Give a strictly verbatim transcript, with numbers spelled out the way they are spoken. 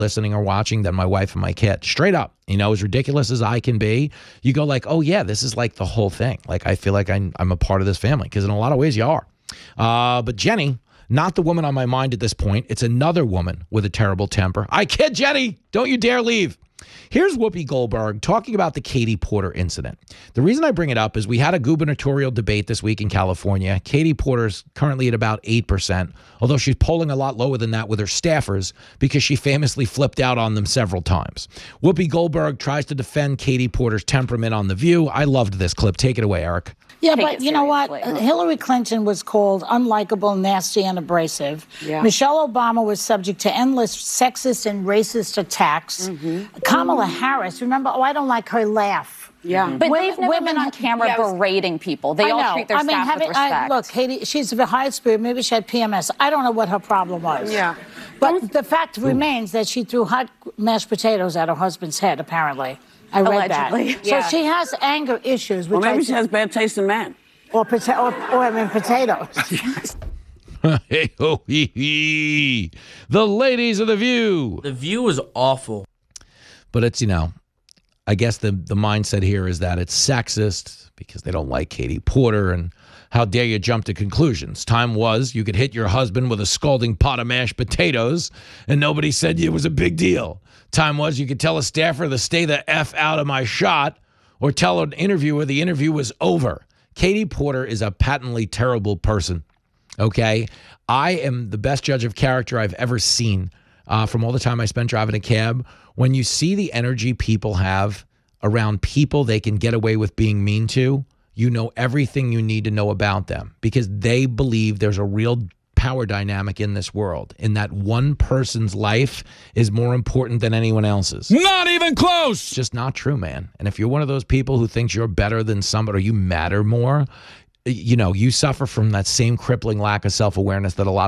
listening or watching than my wife and my kid. Straight up, you know, as ridiculous as I can be, you go like, oh yeah, this is like the whole thing. Like, I feel like I'm, I'm a part of this family, because in a lot of ways you are. Uh, but Jenny, not the woman on my mind at this point. It's another woman with a terrible temper. I kid, Jenny. Don't you dare leave. Here's Whoopi Goldberg talking about the Katie Porter incident. The reason I bring it up is we had a gubernatorial debate this week in California. Katie Porter's currently at about eight percent, although she's polling a lot lower than that with her staffers because she famously flipped out on them several times. Whoopi Goldberg tries to defend Katie Porter's temperament on The View. I loved this clip. Take it away, Eric. Yeah, Take but you know what? Uh, Hillary Clinton was called unlikable, nasty, and abrasive. Yeah. Michelle Obama was subject to endless sexist and racist attacks. Mm-hmm. Kamala mm-hmm. Harris, remember, oh, I don't like her laugh. Yeah, but w- they've never women been on camera yeah, berating people. They I all know. treat their I mean, staff having, with respect. I, look, Katie, she's of a high spirit. Maybe she had P M S. I don't know what her problem was. Yeah. But mm-hmm. the fact remains that she threw hot mashed potatoes at her husband's head, apparently. I read Allegedly. that. Yeah. So she has anger issues. Well, maybe I, she has bad taste in men. Or, pota- or, or I mean, potatoes. Hey, ho, hee, hee. The ladies of The View. The View is awful. But it's, you know, I guess the, the mindset here is that it's sexist because they don't like Katie Porter, and how dare you jump to conclusions. Time was you could hit your husband with a scalding pot of mashed potatoes and nobody said it was a big deal. Time was you could tell a staffer to stay the F out of my shot, or tell an interviewer the interview was over. Katie Porter is a patently terrible person, okay? I am the best judge of character I've ever seen uh, from all the time I spent driving a cab. When you see the energy people have around people they can get away with being mean to, you know everything you need to know about them, because they believe there's a real power dynamic in this world, in that one person's life is more important than anyone else's. Not even close. It's just not true, man. And if you're one of those people who thinks you're better than somebody, or you matter more, you know, you suffer from that same crippling lack of self-awareness that a lot